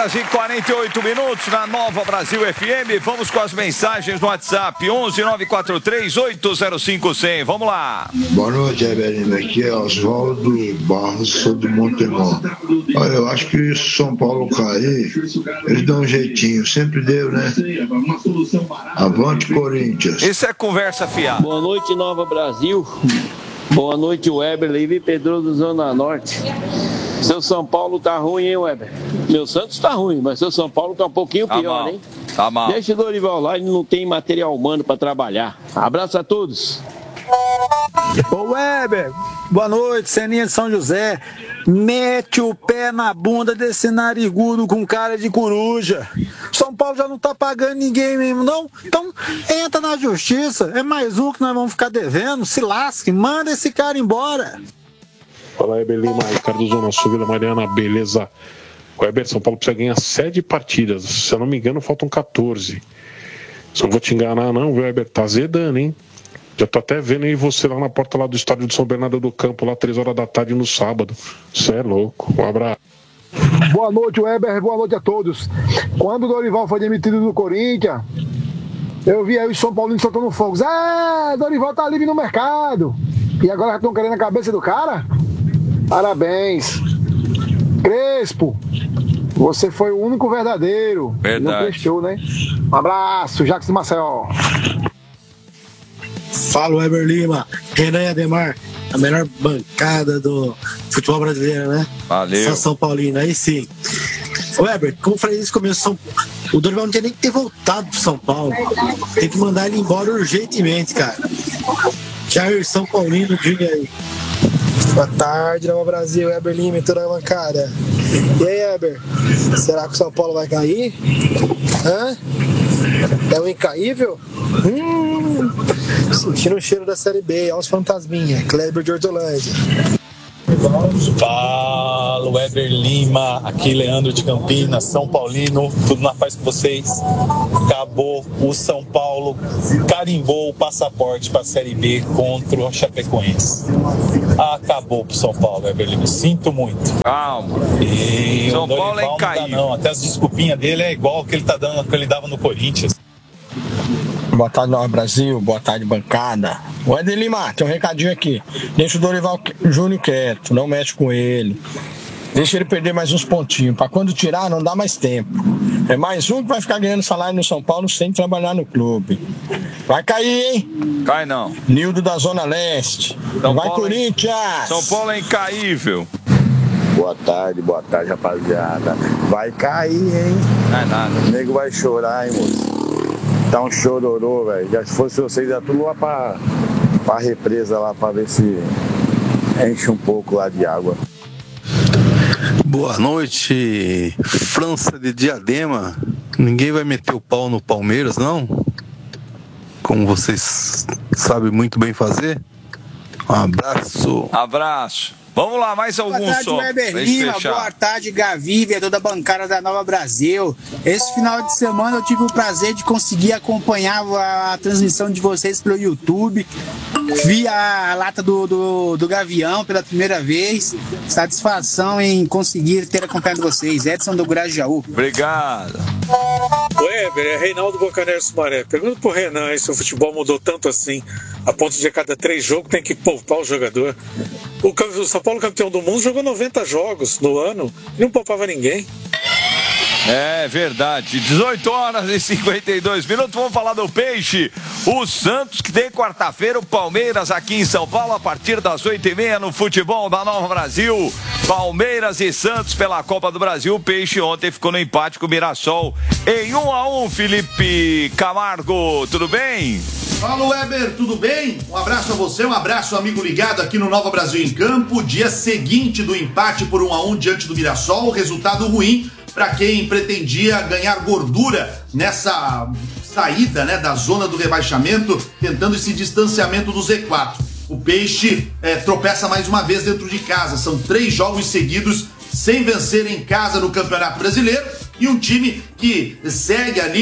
horas e 48 minutos na Nova Brasil FM. Vamos com as mensagens no WhatsApp 11 943 805 100. Vamos lá. Boa noite, Evelino. Aqui é Oswaldo Barros, sou do Montemor. Olha, eu acho que se São Paulo cair, eles dão um jeitinho. Sempre deu, né? Avante, Corinthians. Isso é conversa fiada. Boa noite, Nova Brasil. Boa noite, Weber, Levi Pedroso, Zona Norte. Seu São Paulo tá ruim, hein, Weber? Meu Santos tá ruim, mas seu São Paulo tá um pouquinho pior, mal. hein? Tá mal. Deixa o Dorival lá, ele não tem material humano pra trabalhar. Abraço a todos. Ô Weber, boa noite, Seninha de São José. Mete o pé na bunda desse narigudo com cara de coruja. São Paulo já não tá pagando ninguém mesmo, não? Então entra na justiça, é mais um que nós vamos ficar devendo. Se lasque, manda esse cara embora. Fala aí, Belima, Ricardo Zona Sul, Vila Mariana, beleza? O Weber, São Paulo precisa ganhar 7 partidas, se eu não me engano faltam 14. Se eu não vou te enganar não, Weber, tá zedando, hein? Já tô até vendo aí você lá na porta lá do estádio de São Bernardo do Campo, lá 3 horas da tarde no sábado. Você é louco, um abraço. Boa noite, Weber, boa noite a todos. Quando o Dorival foi demitido do Corinthians, eu vi aí os São Paulinos soltando fogos. Dorival tá livre no mercado. E agora já estão querendo a cabeça do cara? Parabéns. Crespo, você foi o único verdadeiro. Verdade. Não prestou, né? Um abraço, Jacques de Maceió. Fala, Weber Lima, Renan e Ademar, a melhor bancada do futebol brasileiro, né? Valeu. São Paulino, aí sim. Weber, como eu falei nesse começo, o Dorival não tinha nem que ter voltado pro São Paulo. Tem que mandar ele embora urgentemente, cara. Jair São Paulino, diga aí. Boa tarde, Nova Brasil, Weber Lima e toda a bancada. E aí, Weber, será que o São Paulo vai cair? Hã? É o incaível? Sentindo o cheiro da Série B, olha os fantasminha, Kleber de Hortolândia. Fala, Weber Lima, aqui Leandro de Campinas, São Paulino, tudo na paz com vocês. Acabou, o São Paulo carimbou o passaporte para a Série B contra o Chapecoense. Acabou pro São Paulo, Weber Lima, sinto muito. Calma. E São Paulo é incaível. Não, até as desculpinhas dele é igual que ele tá dando, que ele dava no Corinthians. Boa tarde, Nova Brasil. Boa tarde, bancada. O Eder Lima, tem um recadinho aqui. Deixa o Dorival Júnior quieto, não mexe com ele. Deixa ele perder mais uns pontinhos. Pra quando tirar, não dá mais tempo. É mais um que vai ficar ganhando salário no São Paulo sem trabalhar no clube. Vai cair, hein? Cai não. Nildo da Zona Leste. São vai, Paulo Corinthians! São Paulo é incaível. Boa tarde, rapaziada. Vai cair, hein? Não é nada. O nego vai chorar, hein, moço? Tá um chororô, velho. Já se fosse vocês, já tudo lá pra represa lá, pra ver se enche um pouco lá de água. Boa noite, França de Diadema. Ninguém vai meter o pau no Palmeiras, não? Como vocês sabem muito bem fazer. Um abraço. Abraço. Vamos lá, mais algum som. Boa tarde, Weber Lima. Boa tarde, Gavívia, toda a bancada da Nova Brasil. Esse final de semana eu tive o prazer de conseguir acompanhar a transmissão de vocês pelo YouTube. Vi a lata do Gavião pela primeira vez. Satisfação em conseguir ter acompanhado vocês. Edson do Grajaú. Obrigado. Weber, é Reinaldo Bocaneiro Sumaré. Pergunta pro Renan aí se o futebol mudou tanto assim, a ponto de a cada 3 jogos tem que poupar o jogador. O São Paulo, campeão do mundo, jogou 90 jogos no ano e não poupava ninguém. É verdade, 18 horas e 52 minutos, vamos falar do Peixe. O Santos que tem quarta-feira o Palmeiras aqui em São Paulo a partir das 8h30 no futebol da Nova Brasil. Palmeiras e Santos pela Copa do Brasil. O Peixe ontem ficou no empate com o Mirassol em 1-1, Felipe Camargo, tudo bem? Fala, Weber, tudo bem? Um abraço a você, um abraço amigo ligado aqui no Nova Brasil em Campo. Dia seguinte do empate por 1-1 diante do Mirassol, resultado ruim para quem pretendia ganhar gordura nessa saída, né, da zona do rebaixamento, tentando esse distanciamento do Z4. O Peixe tropeça mais uma vez dentro de casa. São 3 jogos seguidos sem vencer em casa no Campeonato Brasileiro e um time que segue ali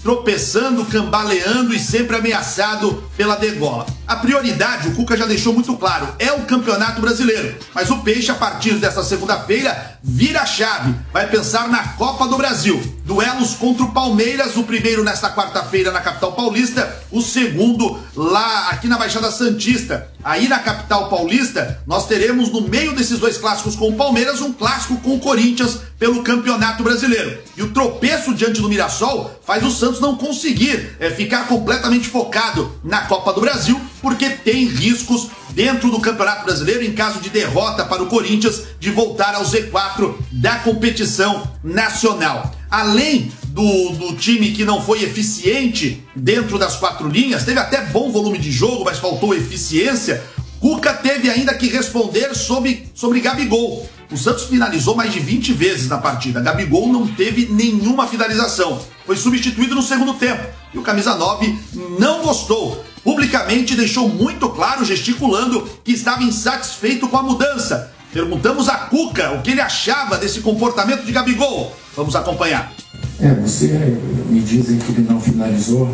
tropeçando, cambaleando e sempre ameaçado pela degola. A prioridade, o Cuca já deixou muito claro, é o Campeonato Brasileiro. Mas o Peixe, a partir dessa segunda-feira, vira a chave. Vai pensar na Copa do Brasil. Duelos contra o Palmeiras, o primeiro nesta quarta-feira na capital paulista, o segundo lá aqui na Baixada Santista. Aí na capital paulista, nós teremos no meio desses dois clássicos com o Palmeiras, um clássico com o Corinthians pelo Campeonato Brasileiro. E o tropeço diante do Mirassol faz o Santos não conseguir ficar completamente focado na Copa do Brasil, porque tem riscos dentro do Campeonato Brasileiro, em caso de derrota para o Corinthians, de voltar ao Z4 da competição nacional. Além do time que não foi eficiente dentro das quatro linhas, teve até bom volume de jogo, mas faltou eficiência, Cuca teve ainda que responder sobre Gabigol. O Santos finalizou mais de 20 vezes na partida. Gabigol não teve nenhuma finalização. Foi substituído no segundo tempo. E o camisa 9 não gostou. Publicamente deixou muito claro, gesticulando, que estava insatisfeito com a mudança. Perguntamos a Cuca o que ele achava desse comportamento de Gabigol. Vamos acompanhar. Você me dizem que ele não finalizou.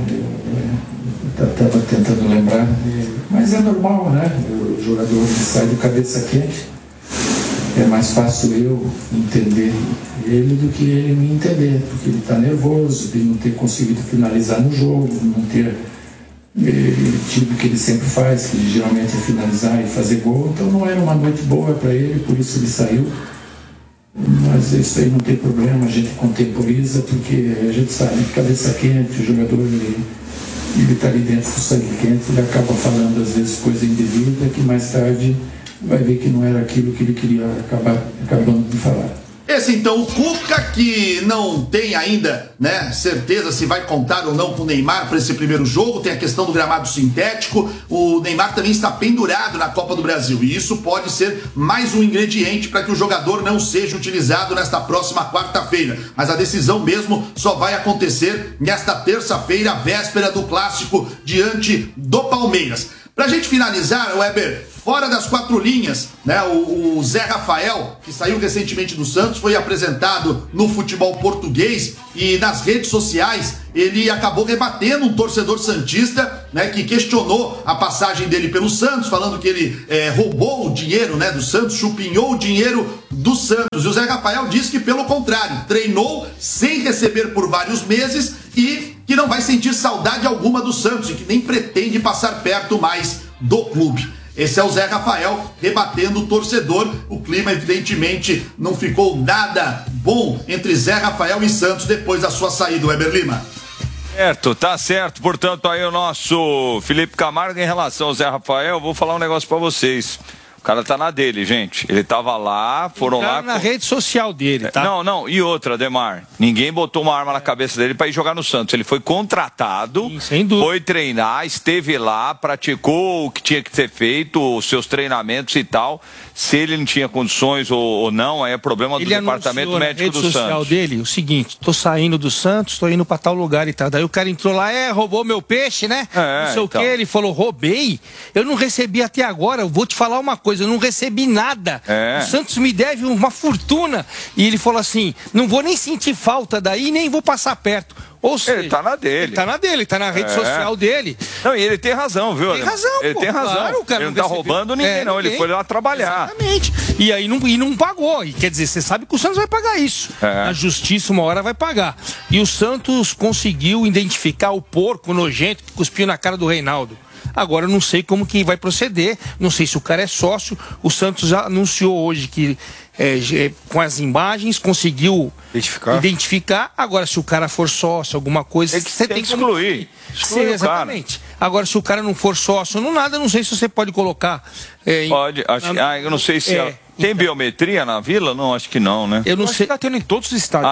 Estava tentando lembrar. Mas é normal, né? O jogador sai de cabeça quente. É mais fácil eu entender ele do que ele me entender, porque ele está nervoso de não ter conseguido finalizar no jogo, não ter tido o que ele sempre faz, que geralmente é finalizar e fazer gol. Então não era uma noite boa para ele, por isso ele saiu. Mas isso aí não tem problema, a gente contemporiza, porque a gente sabe que cabeça quente, o jogador ele está ali dentro do sangue quente, ele acaba falando às vezes coisa indevida que mais tarde vai ver que não era aquilo que ele queria acabando de falar. Esse então, o Cuca, que não tem ainda, né, certeza se vai contar ou não com o Neymar para esse primeiro jogo. Tem a questão do gramado sintético. O Neymar também está pendurado na Copa do Brasil, e isso pode ser mais um ingrediente para que o jogador não seja utilizado nesta próxima quarta-feira. Mas a decisão mesmo só vai acontecer nesta terça-feira, véspera do clássico diante do Palmeiras. Pra gente finalizar, Weber, fora das quatro linhas, né, o Zé Rafael, que saiu recentemente do Santos, foi apresentado no futebol português e nas redes sociais ele acabou rebatendo um torcedor santista, né, que questionou a passagem dele pelo Santos, falando que ele roubou o dinheiro, né, do Santos, chupinhou o dinheiro do Santos. E o Zé Rafael disse que, pelo contrário, treinou sem receber por vários meses e que não vai sentir saudade alguma do Santos e que nem pretende passar perto mais do clube. Esse é o Zé Rafael rebatendo o torcedor. O clima, evidentemente, não ficou nada bom entre Zé Rafael e Santos depois da sua saída, Weber Lima. Certo, tá certo. Portanto, aí o nosso Felipe Camargo, em relação ao Zé Rafael, vou falar um negócio pra vocês. O cara tá na dele, gente. Ele tava lá, foram lá... na rede social dele, tá? Não. E outra, Ademar. Ninguém botou uma arma na cabeça dele pra ir jogar no Santos. Ele foi contratado, foi treinar, esteve lá, praticou o que tinha que ser feito, os seus treinamentos e tal. Se ele não tinha condições ou não, aí é problema do departamento médico do Santos. Ele anunciou na rede social dele o seguinte: tô saindo do Santos, tô indo pra tal lugar e tal. Daí o cara entrou lá, roubou meu peixe, né? Não sei o que, ele falou, roubei? Eu não recebi até agora, eu vou te falar uma coisa, eu não recebi nada. O Santos me deve uma fortuna. E ele falou assim, não vou nem sentir falta daí, nem vou passar perto. Ou seja, ele tá na dele. Ele tá na rede social dele. Não, e ele tem razão, viu? Tem razão, ele tem razão. Claro, o cara ele não tá roubando ninguém, não. Ele foi lá trabalhar. Exatamente. E aí não pagou. E quer dizer, você sabe que o Santos vai pagar isso. A justiça uma hora vai pagar. E o Santos conseguiu identificar o porco nojento que cuspiu na cara do Reinaldo. Agora eu não sei como que vai proceder, não sei se o cara é sócio. O Santos já anunciou hoje que com as imagens conseguiu identificar. Agora, se o cara for sócio, alguma coisa, você tem que excluir. Exatamente. Agora, se o cara não for sócio, eu não sei se você pode colocar. Pode, eu não sei se tem biometria na Vila? Não, acho que não, né? Eu não sei. Tá tendo em todos os estádios.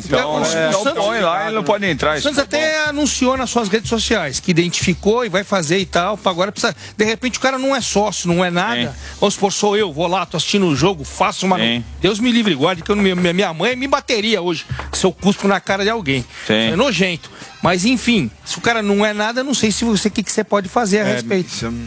Então põe lá, ele não pode entrar. O Santos até anunciou nas suas redes sociais que identificou e vai fazer e tal. Agora precisa. De repente o cara não é sócio, não é nada. Vamos supor, sou eu, vou lá, tô assistindo o jogo, faço uma. Deus me livre e guarde, que minha mãe me bateria hoje se eu cuspo na cara de alguém. É nojento. Mas enfim, se o cara não é nada, não sei se o que você pode fazer a respeito.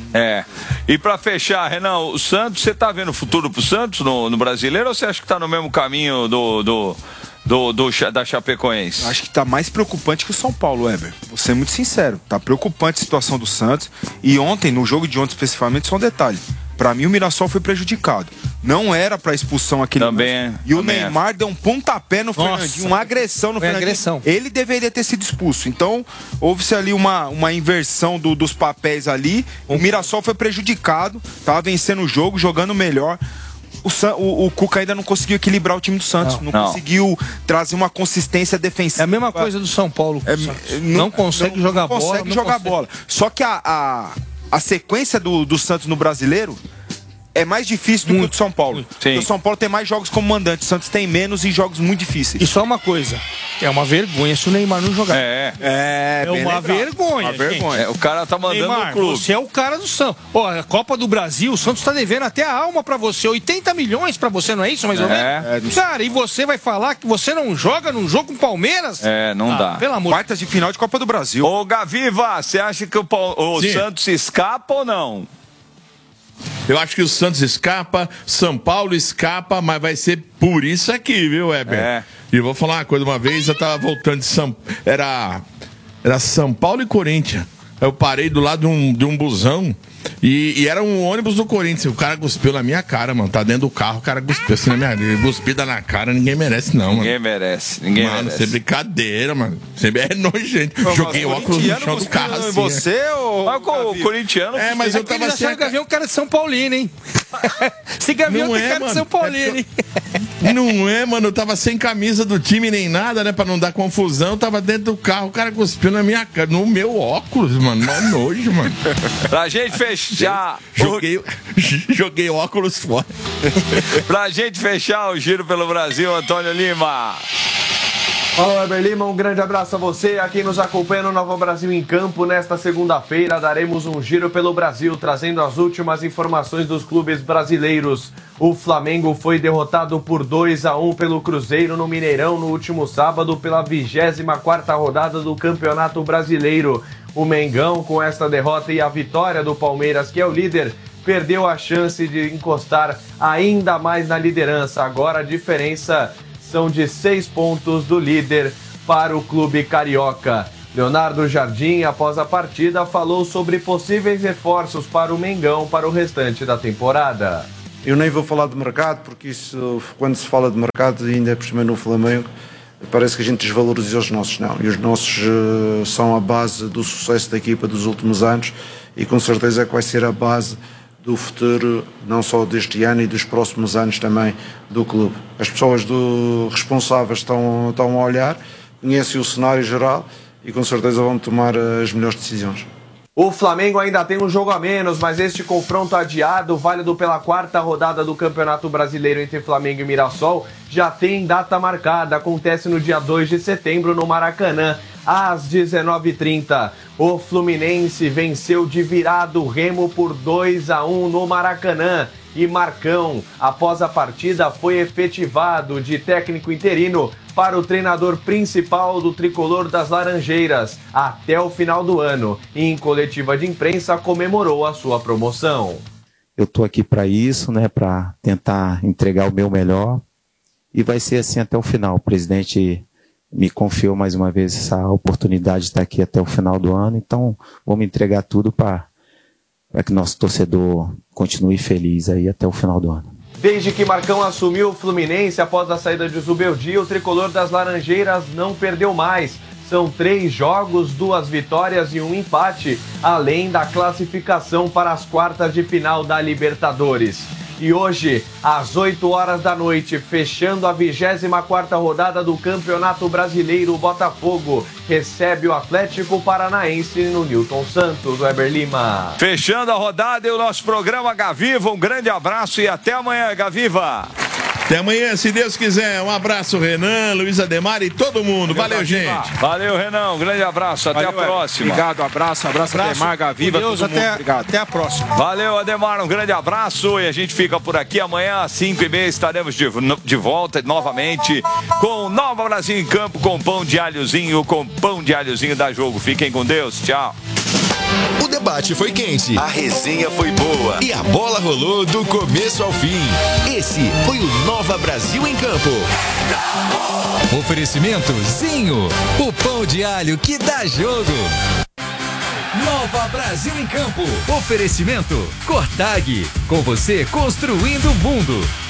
E pra fechar, Renan, o Santos, você tá vendo o futuro pro Santos no Brasileiro, ou você acha que tá no mesmo caminho da Chapecoense? Acho que tá mais preocupante que o São Paulo, Weber. Vou ser muito sincero. Tá preocupante a situação do Santos. E ontem, no jogo de ontem especificamente, só um detalhe. Pra mim, o Mirassol foi prejudicado. Não era pra expulsão aquele também lance. E o Neymar deu um pontapé no Fernandinho, uma agressão no Fernandinho. Agressão. Ele deveria ter sido expulso. Então, houve-se ali uma inversão dos papéis ali. O Mirassol foi prejudicado, tava vencendo o jogo, jogando melhor. O Cuca ainda não conseguiu equilibrar o time do Santos. Não conseguiu trazer uma consistência defensiva. É a mesma coisa do São Paulo. Não consegue jogar bola. Consegue jogar bola. Só que a sequência do Santos no Brasileiro é mais difícil do que o do São Paulo. Porque o São Paulo tem mais jogos como mandante, o Santos tem menos e jogos muito difíceis. E só uma coisa, é uma vergonha se o Neymar não jogar. É uma vergonha. Uma vergonha. O cara tá mandando Neymar, no clube. você é o cara do Santos. Ó, a Copa do Brasil, o Santos tá devendo até a alma pra você. 80 milhões pra você, não é isso, mais ou menos? Cara, e você vai falar que você não joga num jogo com o Palmeiras? Não dá. Pelo amor. Quartas de final de Copa do Brasil. Ô, Gaviva, você acha que o Santos escapa ou não? Eu acho que o Santos escapa, São Paulo escapa, mas vai ser por isso aqui, viu, Weber? E eu vou falar uma coisa, uma vez eu tava voltando de era São Paulo e Corinthians. Eu parei do lado de um busão e era um ônibus do Corinthians. O cara cuspiu na minha cara, mano. Tá dentro do carro, o cara cuspiu assim na minha cara. Cuspida na cara, ninguém merece, não, mano. Ninguém merece. Mano, isso é brincadeira, mano. Você é nojento. Joguei o óculos no chão do carro assim. Você ou o corintiano? Mas eu tava assim. O Gavião é um cara de São Paulino, hein? Esse Gavião tem cara de São Paulino, hein? Não é, mano. Eu tava sem camisa do time nem nada, né? Pra não dar confusão. Eu tava dentro do carro, o cara cuspiu na minha cara, no meu óculos, mano. Mó nojo, mano. Pra gente fechar. Joguei óculos fora. Pra gente fechar o Giro pelo Brasil, Antônio Lima. Fala, Weber Lima, um grande abraço a você, a quem nos acompanha no Nova Brasil em Campo. Nesta segunda-feira daremos um giro pelo Brasil, trazendo as últimas informações dos clubes brasileiros. O Flamengo foi derrotado por 2-1 pelo Cruzeiro no Mineirão no último sábado pela 24ª rodada do Campeonato Brasileiro. O Mengão, com esta derrota e a vitória do Palmeiras, que é o líder, perdeu a chance de encostar ainda mais na liderança. Agora a diferença são de 6 pontos do líder para o clube carioca. Leonardo Jardim, após a partida, falou sobre possíveis reforços para o Mengão para o restante da temporada. Eu nem vou falar de mercado, porque isso, quando se fala de mercado, ainda é por cima no Flamengo, parece que a gente desvaloriza os nossos, não. E os nossos são a base do sucesso da equipa dos últimos anos e com certeza que vai ser a base do futuro, não só deste ano e dos próximos anos também do clube. As pessoas responsáveis estão a olhar, conhecem o cenário geral e com certeza vão tomar as melhores decisões. O Flamengo ainda tem um jogo a menos, mas este confronto adiado, válido pela 4ª rodada do Campeonato Brasileiro entre Flamengo e Mirassol, já tem data marcada. Acontece no dia 2 de setembro no Maracanã, às 19h30. O Fluminense venceu de virada o Remo por 2-1 no Maracanã. E Marcão, após a partida, foi efetivado de técnico interino para o treinador principal do tricolor das Laranjeiras até o final do ano. E em coletiva de imprensa comemorou a sua promoção. Eu estou aqui para isso, né, para tentar entregar o meu melhor e vai ser assim até o final. O presidente me confiou mais uma vez essa oportunidade de estar aqui até o final do ano, então vamos entregar tudo para que nosso torcedor continue feliz aí até o final do ano. Desde que Marcão assumiu o Fluminense após a saída de Zubeldia, o tricolor das Laranjeiras não perdeu mais. São 3 jogos, 2 vitórias e 1 empate, além da classificação para as quartas de final da Libertadores. E hoje, às 8 horas da noite, fechando a 24ª rodada do Campeonato Brasileiro, o Botafogo recebe o Atlético Paranaense no Newton Santos, Weber Lima. Fechando a rodada e o nosso programa Gaviva, um grande abraço e até amanhã, Gaviva. Até amanhã, se Deus quiser. Um abraço, Renan, Luiz Ademar e todo mundo. Valeu, gente. Valeu, Renan. Um grande abraço. Até a próxima. Obrigado, abraço, Ademar, Gaviva. Deus, até a próxima. Valeu, Ademar. Um grande abraço. E a gente fica por aqui. Amanhã, às 5h30, estaremos de volta novamente com Nova Brasil em Campo, com pão de alhozinho da Jogo. Fiquem com Deus. Tchau. O debate foi quente, A resenha foi boa. e a bola rolou do começo ao fim. Esse foi o Nova Brasil em Campo. Oferecimento Zinho, o pão de alho que dá jogo. Nova Brasil em Campo. Oferecimento Cortag, com você construindo o mundo.